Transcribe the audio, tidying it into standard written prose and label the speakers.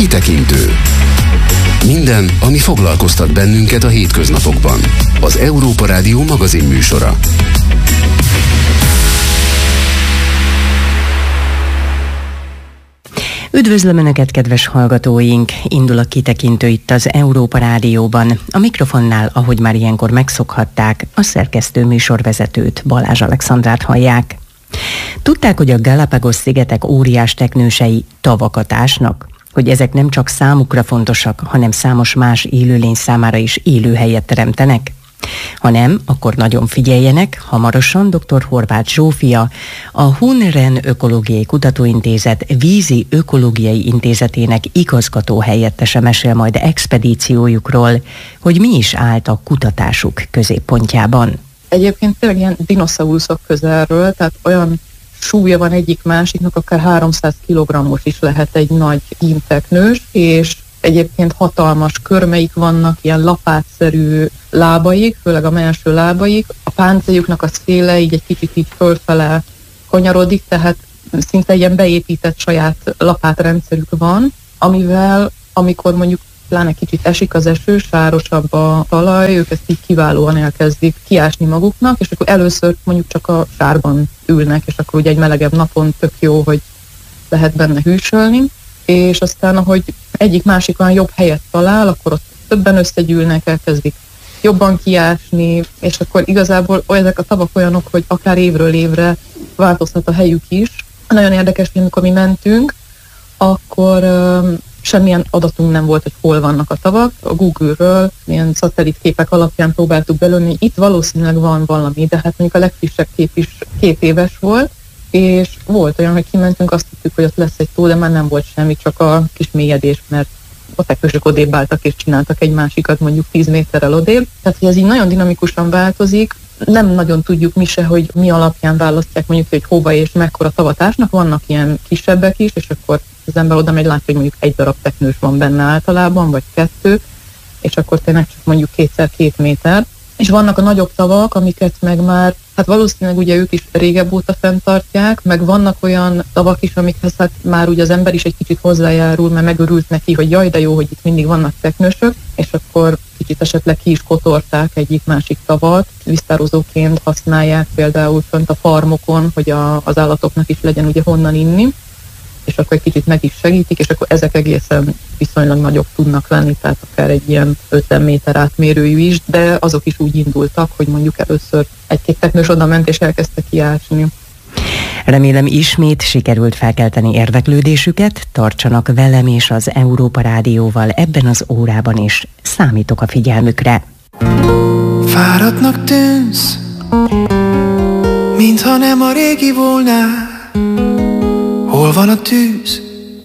Speaker 1: Kitekintő. Minden, ami foglalkoztat bennünket a hétköznapokban. Az Európa Rádió magazin műsora.
Speaker 2: Üdvözlöm Önöket, kedves hallgatóink! Indul a Kitekintő itt az Európa Rádióban. A mikrofonnál, ahogy már ilyenkor megszokhatták, a szerkesztő műsorvezetőt, Balázs Alexandrát hallják. Tudták, hogy a Galápagos-szigetek óriás teknősei tavakat ásnak? Hogy ezek nem csak számukra fontosak, hanem számos más élőlény számára is élőhelyet teremtenek? Ha nem, akkor nagyon figyeljenek, hamarosan dr. Horváth Zsófia, a Hunren Ökológiai Kutatóintézet Vízi Ökológiai Intézetének igazgató helyettese mesél majd expedíciójukról, hogy mi is állt a kutatásuk középpontjában.
Speaker 3: Egyébként tényleg ilyen dinoszauruszok közelről, tehát olyan súlya van egyik másiknak, akár 300 kg-os is lehet egy nagy gímteknős, és egyébként hatalmas körmeik vannak, ilyen lapátszerű lábaik, főleg a mellső lábaik. A páncéljuknak a széle így egy kicsit így fölfele kanyarodik, tehát szinte ilyen beépített saját lapátrendszerük van, amivel amikor mondjuk pláne kicsit esik az eső, sárosabb a talaj, ők ezt így kiválóan elkezdik kiásni maguknak, és akkor először mondjuk csak a sárban ülnek, és akkor ugye egy melegebb napon tök jó, hogy lehet benne hűsölni, és aztán, ahogy egyik másik olyan jobb helyet talál, akkor ott többen összegyűlnek, elkezdik jobban kiásni, és akkor igazából ezek a tavak olyanok, hogy akár évről évre változhat a helyük is. Nagyon érdekes, hogy amikor mi mentünk, akkor semmilyen adatunk nem volt, hogy hol vannak a tavak. A Google-ről ilyen szatellitképek alapján próbáltuk belőni, itt valószínűleg van valami, de hát mondjuk a legfrissebb kép is 2 éves volt, és volt olyan, hogy kimentünk, azt tudtuk, hogy ott lesz egy tó, de már nem volt semmi, csak a kis mélyedés, mert a teknősök odébb álltak és csináltak egy másikat mondjuk 10 méterrel odébb. Tehát, hogy ez így nagyon dinamikusan változik, nem nagyon tudjuk mi se, hogy mi alapján választják mondjuk, hogy hova és mekkora tavatásnak, vannak ilyen kisebbek is, és akkor az ember oda megy, látja, hogy mondjuk 1 darab teknős van benne általában, vagy 2, és akkor tényleg csak mondjuk 2x2 méter. És vannak a nagyobb tavak, amiket meg már, hát valószínűleg ugye ők is régebb óta fenntartják, meg vannak olyan tavak is, amikhez hát már ugye az ember is egy kicsit hozzájárul, mert megörült neki, hogy jaj, de jó, hogy itt mindig vannak teknősök, és akkor kicsit esetleg ki is kotorták egyik-másik tavat, víztározóként használják például fönt a farmokon, hogy az állatoknak is legyen ugye honnan inni, és akkor egy kicsit meg is segítik, és akkor ezek egészen viszonylag nagyok tudnak lenni, tehát akár egy ilyen 50 méter átmérőjű is, de azok is úgy indultak, hogy mondjuk először egy-két teknős oda ment és elkezdte kiásni.
Speaker 2: Remélem ismét sikerült felkelteni érdeklődésüket, tartsanak velem és az Európa Rádióval ebben az órában is, számítok a figyelmükre.
Speaker 4: Fáradtnak tűnsz, mintha nem a régi volnál. Hol van a tűz?